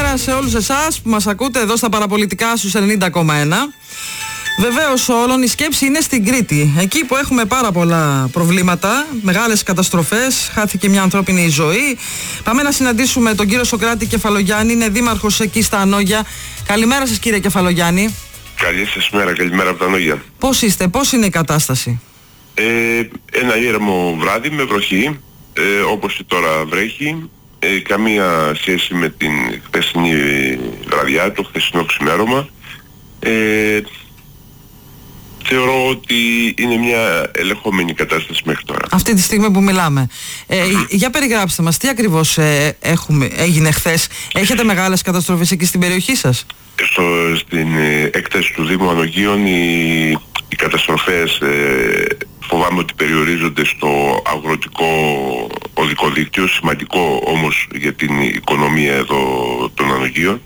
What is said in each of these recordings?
καλημέρα σε όλους εσάς που μας ακούτε εδώ στα παραπολιτικά στους 90,1. Βεβαίως όλων η σκέψη είναι στην Κρήτη, εκεί που έχουμε πάρα πολλά προβλήματα, μεγάλες καταστροφές, χάθηκε μια ανθρώπινη ζωή. Πάμε να συναντήσουμε τον κύριο Σωκράτη Κεφαλογιάννη, είναι δήμαρχος εκεί στα Ανόγια. Καλημέρα σας κύριε Κεφαλογιάννη. Καλή σας μέρα, καλημέρα από τα Ανόγια. Πώς είστε, πώς είναι η κατάσταση? Ένα ήρεμο βράδυ με βροχή, όπως και τώρα βρέχει. Καμία σχέση με την χθεσινή βραδιά, το χθεσινό ξημέρωμα. Θεωρώ ότι είναι μια ελεγχόμενη κατάσταση μέχρι τώρα. Αυτή τη στιγμή που μιλάμε. Για περιγράψτε μας, τι ακριβώς έγινε χθες? Έχετε μεγάλες καταστροφές εκεί στην περιοχή σας? Στην έκταση του Δήμου Ανογίων οι καταστροφές φοβάμαι ότι περιορίζονται στο αγροτικό οδικό δίκτυο, σημαντικό όμως για την οικονομία εδώ των Ανογίων.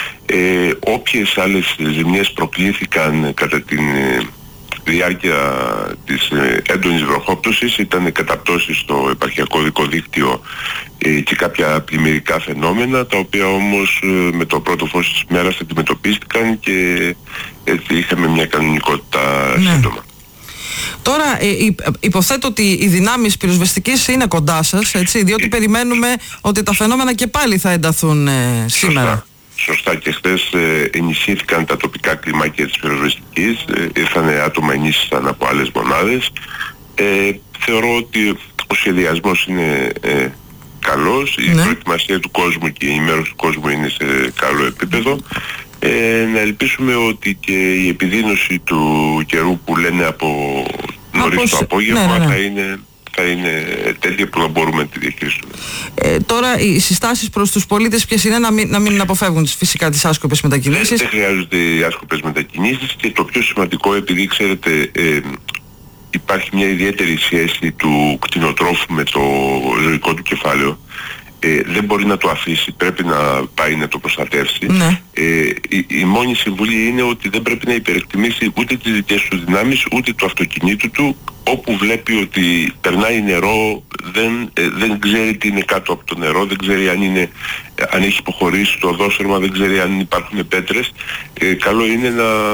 Όποιες άλλες ζημιές προκλήθηκαν κατά την διάρκεια της έντονης βροχόπτωσης ήταν καταπτώσεις στο επαρχιακό οδικό δίκτυο και κάποια πλημμυρικά φαινόμενα, τα οποία όμως με το πρώτο φως της μέρας αντιμετωπίστηκαν και έτσι είχαμε μια κανονικότητα σύντομα. Τώρα υποθέτω ότι οι δυνάμεις πυροσβεστικής είναι κοντά σας, έτσι, διότι περιμένουμε ότι τα φαινόμενα και πάλι θα ενταθούν σήμερα. Σωστά, και χθες ενισχύθηκαν τα τοπικά κλιμάκια της πυροσβεστικής, ήρθαν άτομα, ενίσχυσαν από άλλες μονάδες. Θεωρώ ότι ο σχεδιασμός είναι καλός, η προετοιμασία του κόσμου και η ενημέρωση του κόσμου είναι σε καλό επίπεδο. Να ελπίσουμε ότι και η επιδείνωση του καιρού που λένε από νωρίς το απόγευμα θα είναι τέτοια που να μπορούμε να τη διαχειριστούμε. Τώρα οι συστάσεις προς τους πολίτες ποιες είναι? Να μην αποφεύγουν φυσικά τις άσκοπες μετακινήσεις. Δεν χρειάζονται οι άσκοπες μετακινήσεις, και το πιο σημαντικό, επειδή ξέρετε υπάρχει μια ιδιαίτερη σχέση του κτηνοτρόφου με το ζωικό του κεφάλαιο. Δεν μπορεί να το αφήσει, πρέπει να πάει να το προστατεύσει. Η μόνη συμβουλή είναι ότι δεν πρέπει να υπερεκτιμήσει ούτε τις δικές του δυνάμεις ούτε του αυτοκινήτου του. Όπου βλέπει ότι περνάει νερό, δεν ξέρει τι είναι κάτω από το νερό, δεν ξέρει αν έχει υποχωρήσει το οδόσερμα, δεν ξέρει αν υπάρχουν πέτρες. Καλό είναι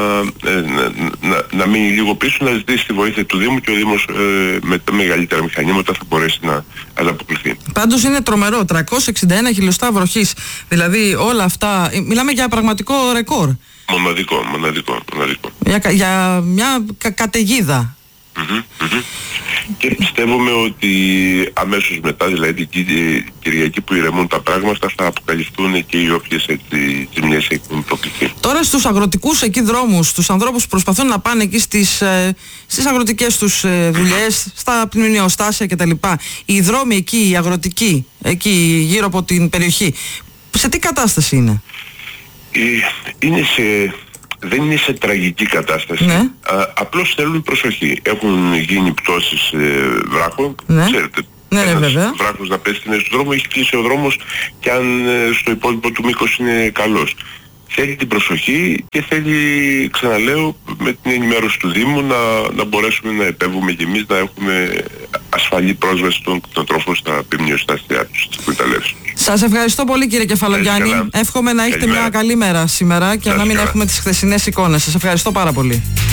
να μείνει λίγο πίσω, να ζητήσει τη βοήθεια του Δήμου, και ο Δήμος με τα μεγαλύτερα μηχανήματα θα μπορέσει να ανταποκριθεί. Πάντως είναι τρομερό, 361 χιλιοστά βροχής, δηλαδή όλα αυτά, μιλάμε για πραγματικό ρεκόρ. Μοναδικό. Για μια καταιγίδα. Και πιστεύουμε ότι αμέσως μετά, δηλαδή την Κυριακή που ηρεμούν τα πράγματα, θα αποκαλυφθούν και οι όποιες ζημιές έχουν προκληθεί. Τώρα στους αγροτικούς εκεί δρόμους, στους ανθρώπους που προσπαθούν να πάνε εκεί στις αγροτικές τους δουλειές, στα πλημμυριοστάσια κτλ. Οι δρόμοι εκεί, οι αγροτικοί, εκεί γύρω από την περιοχή, σε τι κατάσταση είναι? Δεν είναι σε τραγική κατάσταση. Απλώς θέλουν προσοχή. Έχουν γίνει πτώσεις βράχων. Ξέρετε, βράχος να πέσει στην του δρόμου, έχει κλείσει ο δρόμος, και αν στο υπόλοιπο του μήκος είναι καλός. Θέλει την προσοχή και θέλει, ξαναλέω, με την ενημέρωση του Δήμου να μπορέσουμε να επέμβουμε και εμείς, να έχουμε ασφαλή πρόσβαση των κτηνοτρόφων στα πλημμυροστάσια τους, στις εκμεταλλεύσεις. Σας ευχαριστώ πολύ κύριε Κεφαλογιάννη. Εύχομαι να έχετε μια καλή μέρα σήμερα και να μην έχουμε τις χθεσινές εικόνες. Σας ευχαριστώ πάρα πολύ.